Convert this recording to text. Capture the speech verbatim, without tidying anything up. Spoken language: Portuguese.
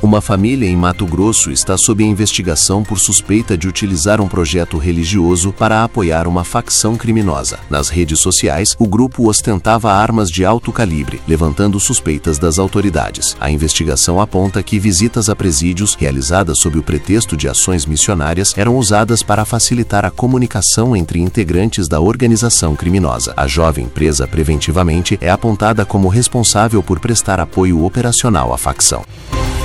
Uma família em Mato Grosso está sob investigação por suspeita de utilizar um projeto religioso para apoiar uma facção criminosa. Nas redes sociais, o grupo ostentava armas de alto calibre, levantando suspeitas das autoridades. A investigação aponta que visitas a presídios, realizadas sob o pretexto de ações missionárias, eram usadas para facilitar a comunicação entre integrantes da organização criminosa. A jovem presa preventivamente é apontada como responsável por prestar apoio operacional à facção.